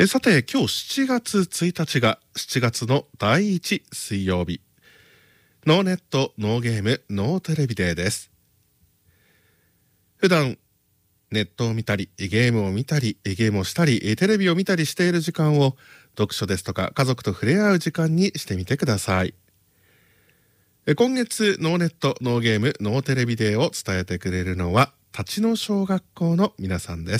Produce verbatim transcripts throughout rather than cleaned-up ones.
えさて今日しちがつついたちがしちがつのだいいち水曜日、ノーネットノーゲームノーテレビデーです。普段ネットを見たりゲームを見たりゲームをしたりテレビを見たりしている時間を読書ですとか家族と触れ合う時間にしてみてください。今月ノーネットノーゲームノーテレビデーを伝えてくれるのは立野小学校の皆さんです。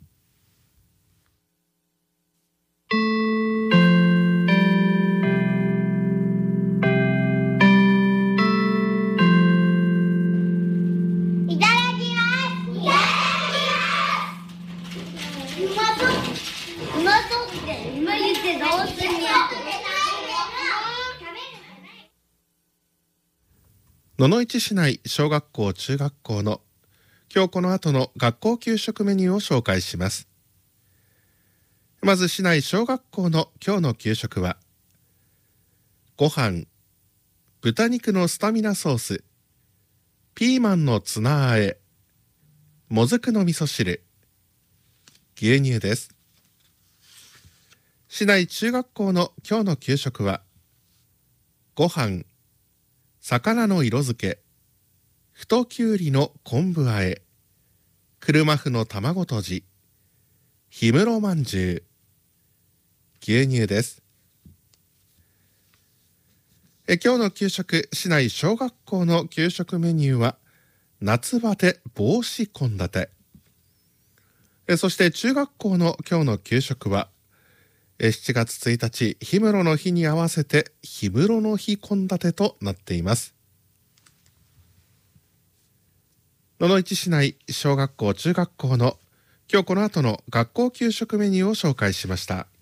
野々市市内小学校中学校の今日この後の学校給食メニューを紹介します。まず市内小学校の今日の給食はご飯、豚肉のスタミナソース、ピーマンのツナあえ、もずくの味噌汁、牛乳です。市内中学校の今日の給食はご飯、魚の色漬け、太きゅうりの昆布あえ、車麩の卵とじ、氷室まんじゅう、牛乳です。え今日の給食、市内小学校の給食メニューは夏バテ防止献立。えそして中学校の今日の給食はしちがつついたち氷室の日に合わせて氷室の日献立となっています。野々市市内小学校中学校の今日この後の学校給食メニューを紹介しました。